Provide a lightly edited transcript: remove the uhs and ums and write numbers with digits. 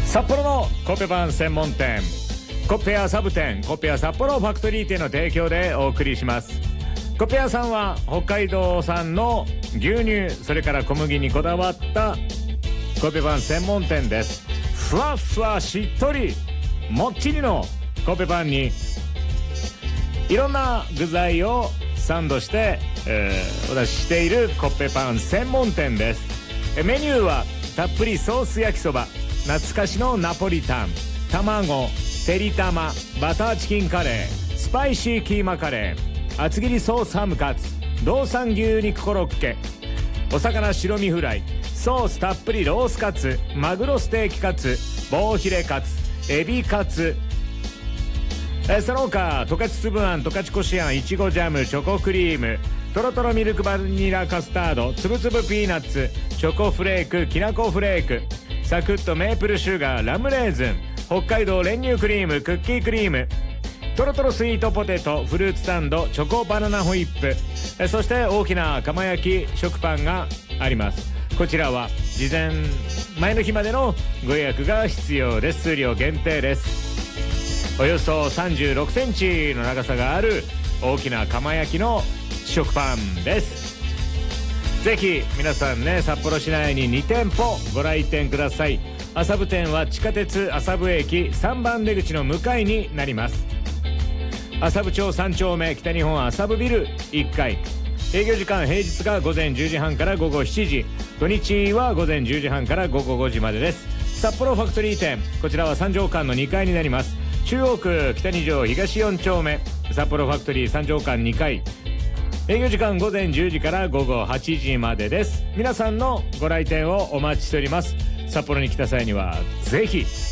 札幌のコッペパン専門店コッペ屋サブ店コッペ屋札幌ファクトリー店の提供でお送りします。コッペ屋さんは北海道産の牛乳、それから小麦にこだわったコッペパン専門店です。ふわふわしっとりもっちりのコッペパンにいろんな具材をサンドして、お出ししているコッペパン専門店です。メニューはたっぷりソース焼きそば、懐かしのナポリタン、卵、てりたま、バターチキンカレー、スパイシーキーマカレー、厚切りソースハムカツ、道産牛肉コロッケ、お魚白身フライ、ソースたっぷりロースカツ、マグロステーキカツ、棒ヒレカツ、エビカツ、その他十勝粒あん、十勝こしあん、いちごジャム、チョコクリーム、とろとろミルクバニラカスタード、つぶつぶピーナッツ、チョコフレーク、きなこフレーク、サクッとメープルシュガー、ラムレーズン、北海道練乳クリーム、クッキークリーム、とろとろスイートポテト、フルーツサンド、チョコバナナホイップ、そして大きな釜焼き食パンがあります。こちらは前の日までのご予約が必要です。数量限定です。およそ36センチの長さがある大きな釜焼きの食パンです。ぜひ皆さんね、札幌市内に2店舗ご来店ください。麻布店は地下鉄麻布駅3番出口の向かいになります。麻布町3丁目北日本麻布ビル1階。営業時間平日が午前10時半から午後7時、土日は午前10時半から午後5時までです。札幌ファクトリー店、こちらは3畳間の2階になります。中央区北2条東4丁目、札幌ファクトリー3畳間2階。営業時間午前10時から午後8時までです。皆さんのご来店をお待ちしております。札幌に来た際にはぜひ